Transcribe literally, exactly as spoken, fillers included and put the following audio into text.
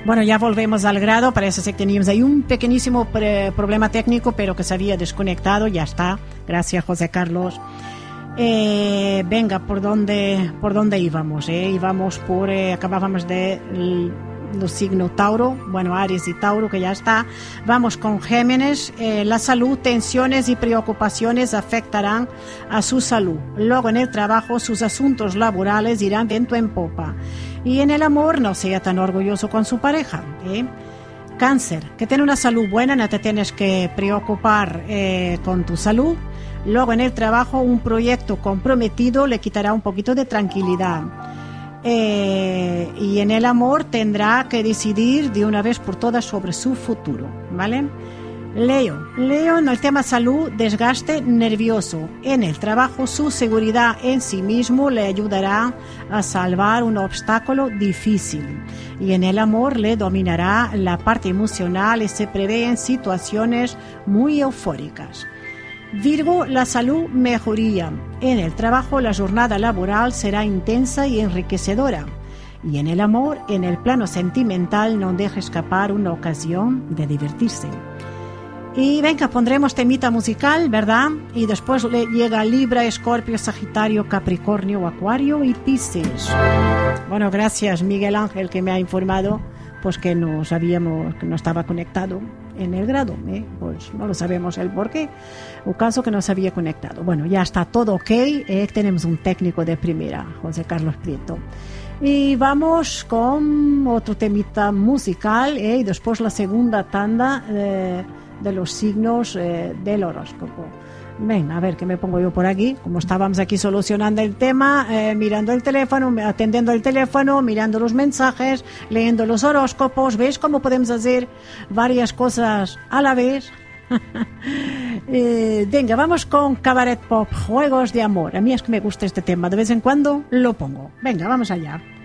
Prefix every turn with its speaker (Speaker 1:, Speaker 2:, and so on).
Speaker 1: Bueno, ya volvemos al grado. Parece ser que teníamos ahí un pequeñísimo pre- problema técnico, pero que se había desconectado. Ya está. Gracias, José Carlos. Eh, venga, ¿por dónde, por dónde íbamos? Eh? Íbamos por... Eh, acabábamos de... L- los signos Tauro, bueno, Aries y Tauro, que ya está. Vamos con Géminis. Eh, la salud, tensiones y preocupaciones afectarán a su salud. Luego, en el trabajo, sus asuntos laborales irán viento en popa. Y en el amor, no sea tan orgulloso con su pareja. ¿eh? Cáncer, que tiene una salud buena, no te tienes que preocupar eh, con tu salud. Luego, en el trabajo, un proyecto comprometido le quitará un poquito de tranquilidad. Eh, y en el amor tendrá que decidir de una vez por todas sobre su futuro, ¿vale? Leo, Leo en el tema salud, desgaste nervioso. En el trabajo, su seguridad en sí mismo le ayudará a salvar un obstáculo difícil. Y en el amor le dominará la parte emocional y se prevén situaciones muy eufóricas. Virgo, la salud mejoría. En el trabajo, la jornada laboral será intensa y enriquecedora. Y en el amor, en el plano sentimental, no deje escapar una ocasión de divertirse. Y venga, pondremos temita musical, ¿verdad? Y después le llega Libra, Escorpio, Sagitario, Capricornio, Acuario y Piscis. Bueno, gracias Miguel Ángel, que me ha informado pues que no sabíamos, que no estaba conectado en el grado, ¿eh? Pues no lo sabemos el por qué, o caso que no se había conectado. Bueno, ya está todo ok, ¿eh? Tenemos un técnico de primera, José Carlos Prieto. Y vamos con otro temita musical, ¿eh? Y después la segunda tanda eh, de los signos eh, del horóscopo. Ven, a ver, ¿qué me pongo yo por aquí? Como estábamos aquí solucionando el tema, eh, mirando el teléfono, atendiendo el teléfono, mirando los mensajes, leyendo los horóscopos. ¿Veis cómo podemos hacer varias cosas a la vez? eh, venga, vamos con Cabaret Pop, Juegos de Amor. A mí es que me gusta este tema, de vez en cuando lo pongo. Venga, vamos allá.